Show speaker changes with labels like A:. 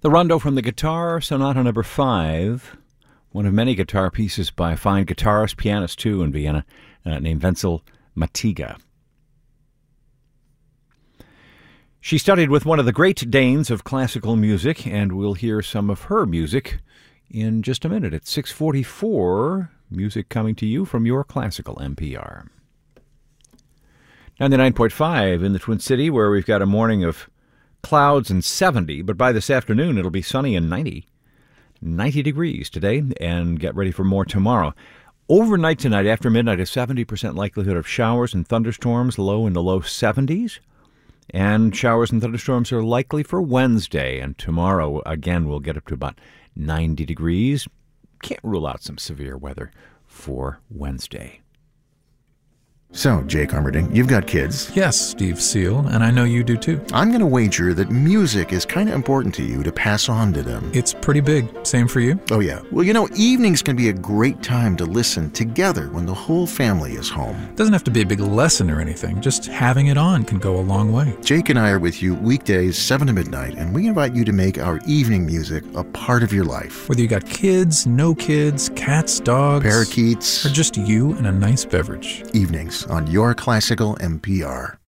A: The Rondo from the Guitar Sonata Number 5, one of many guitar pieces by a fine guitarist, pianist too, in Vienna, named Wenzel Matiga. She studied with one of the great Danes of classical music, and we'll hear some of her music in just a minute. At 6:44, music coming to you from your classical NPR. 99.5 in the Twin City, where we've got a morning of clouds and 70, but by this afternoon it'll be sunny and 90 degrees today, and get ready for more tomorrow. Overnight tonight, after midnight, a 70% likelihood of showers and thunderstorms, low in the low 70s. And showers and thunderstorms are likely for Wednesday, and tomorrow, again, we'll get up to about 90 degrees. Can't rule out some severe weather for Wednesday.
B: So, Jake Armerding, you've got kids.
C: Yes, Steve Seal, and I know you do too.
B: I'm going to wager that music is kind of important to you to pass on to them.
C: It's pretty big. Same for you?
B: Oh, yeah. Well, evenings can be a great time to listen together when the whole family is home.
C: It doesn't have to be a big lesson or anything. Just having it on can go a long way.
B: Jake and I are with you weekdays, 7 to midnight, and we invite you to make our evening music a part of your life.
C: Whether you got kids, no kids, cats, dogs,
B: parakeets,
C: or just you and a nice beverage.
B: Evenings on your classical NPR.